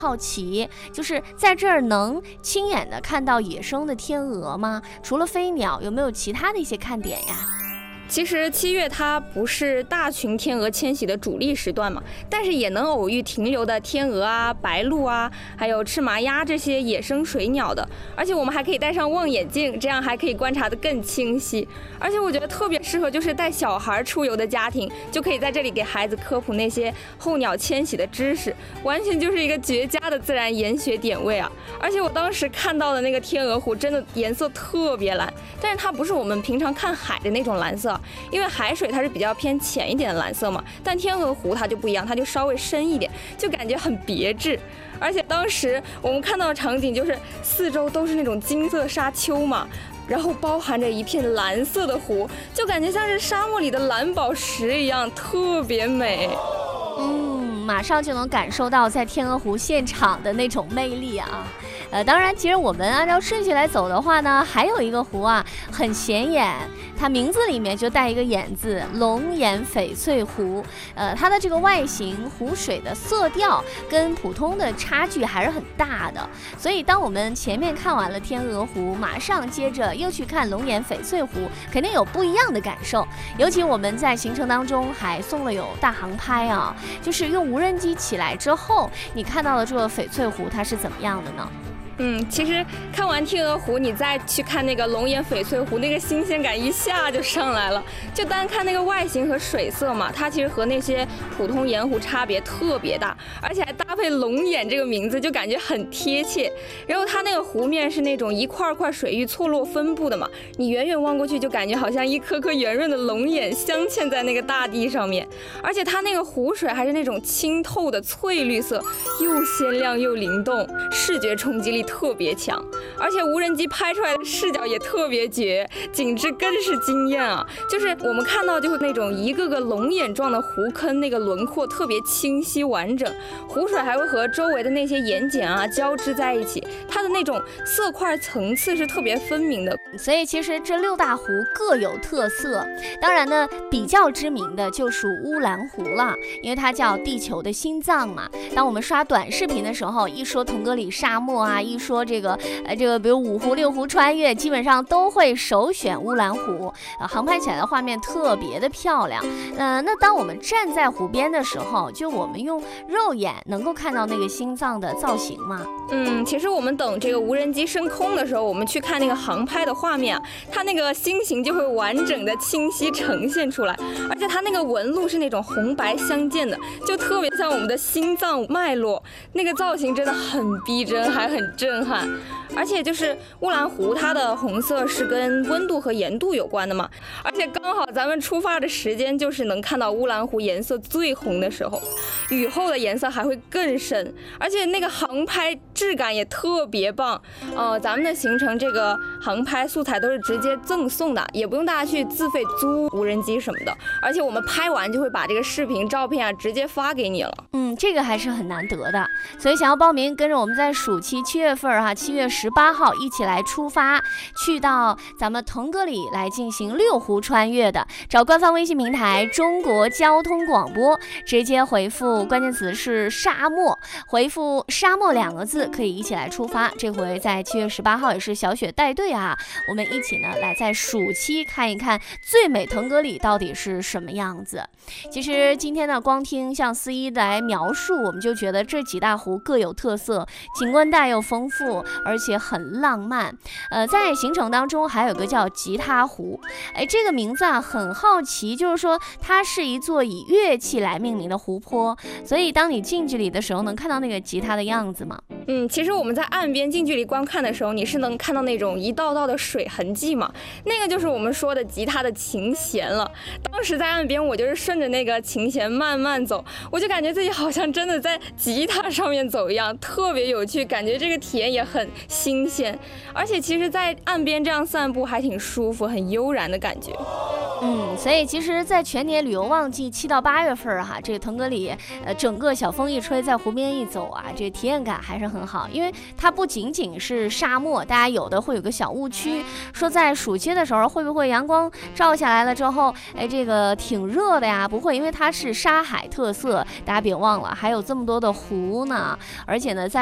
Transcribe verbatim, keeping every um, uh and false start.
好奇，就是在这儿能亲眼的看到野生的天鹅吗？除了飞鸟，有没有其他的一些看点呀？ 其实七月它不是大群天鹅迁徙的主力时段嘛，但是也能偶遇停留的天鹅啊、白鹭啊，还有赤麻鸭这些野生水鸟的。而且我们还可以戴上望远镜，这样还可以观察得更清晰。而且我觉得特别适合就是带小孩出游的家庭，就可以在这里给孩子科普那些候鸟迁徙的知识，完全就是一个绝佳的自然研学点位啊！而且我当时看到的那个天鹅湖真的颜色特别蓝，但是它不是我们平常看海的那种蓝色。因为海水它是比较偏浅一点的蓝色嘛，但天鹅湖它就不一样，它就稍微深一点，就感觉很别致。而且当时我们看到的场景就是四周都是那种金色沙丘嘛，然后包含着一片蓝色的湖，就感觉像是沙漠里的蓝宝石一样，特别美。 嗯，马上就能感受到在天鹅湖现场的那种魅力啊！呃，当然，其实我们按照顺序来走的话呢，还有一个湖啊，很显眼，它名字里面就带一个眼字，龙眼翡翠湖。呃，它的这个外形、湖水的色调跟普通的差距还是很大的。所以，当我们前面看完了天鹅湖，马上接着又去看龙眼翡翠湖，肯定有不一样的感受。尤其我们在行程当中还送了有大航拍啊，就是用无人机起来之后，你看到的这个翡翠湖它是怎么样的呢？ 嗯，其实看完天鹅湖，你再去看那个龙眼翡翠湖，那个新鲜感一下就上来了。就单看那个外形和水色嘛，它其实和那些普通盐湖差别特别大，而且还搭配龙眼这个名字，就感觉很贴切。然后它那个湖面是那种一块块水域错落分布的嘛，你远远望过去就感觉好像一颗颗圆润的龙眼镶嵌在那个大地上面。而且它那个湖水还是那种清透的翠绿色，又鲜亮又灵动，视觉冲击力特别强，而且无人机拍出来的视角也特别绝，景致更是惊艳啊！就是我们看到就是那种一个个龙眼状的湖坑，那个轮廓特别清晰完整，湖水还会和周围的那些盐碱啊交织在一起，它的那种色块层次是特别分明的。 所以其实这六大湖各有特色，当然呢，比较知名的就属乌兰湖了，因为它叫地球的心脏嘛。当我们刷短视频的时候，一说腾格里沙漠啊，一说这个呃这个比如五湖六湖穿越，基本上都会首选乌兰湖，呃，航拍起来的画面特别的漂亮。呃，那当我们站在湖边的时候，就我们用肉眼能够看到那个心脏的造型吗？ 嗯，其实我们等这个无人机升空的时候，我们去看那个航拍的画面啊，它那个心形就会完整的清晰呈现出来，而且它那个纹路是那种红白相间的，就特别像我们的心脏脉络，那个造型真的很逼真，还很震撼。而且就是乌兰湖，它的红色是跟温度和盐度有关的嘛，而且刚好咱们出发的时间就是能看到乌兰湖颜色最红的时候，雨后的颜色还会更深，而且那个航拍质感也特别棒。呃，咱们的行程这个航拍素材都是直接赠送的，也不用大家去自费租无人机什么的，而且我们拍完就会把这个视频照片啊直接发给你了。 嗯，这个还是很难得的，所以想要报名跟着我们在暑期七月份哈，七月十八号一起来出发，去到咱们腾格里来进行六湖穿越的，找官方微信平台中国交通广播，直接回复关键词是沙漠，回复沙漠两个字可以一起来出发。这回在七月十八号也是小雪带队啊，我们一起呢来在暑期看一看最美腾格里到底是什么样子。其实今天呢，光听像思一来描述，我们就觉得这几大湖各有特色，景观带又丰富，而且很浪漫。呃，在行程当中还有个叫吉他湖，哎，这个名字啊很好奇，就是说它是一座以乐器来命名的湖泊，所以当你近距离的时候，能看到那个吉他的样子吗？ 嗯，其实我们在岸边近距离观看的时候，你是能看到那种一道道的水痕迹嘛，那个就是我们说的吉他的琴弦了。当时在岸边，我就是顺着那个琴弦慢慢走，我就感觉自己好像真的在吉他上面走一样，特别有趣，感觉这个体验也很新鲜。而且其实在岸边这样散步还挺舒服，很悠然的感觉。 嗯，所以其实，在全年旅游旺季七到八月份哈，这个腾格里，呃，整个小风一吹，在湖边一走啊，这个体验感还是很好，因为它不仅仅是沙漠，大家有的会有个小误区，说在暑期的时候会不会阳光照下来了之后，哎，这个挺热的呀？不会，因为它是沙海特色，大家别忘了，还有这么多的湖呢，而且呢，在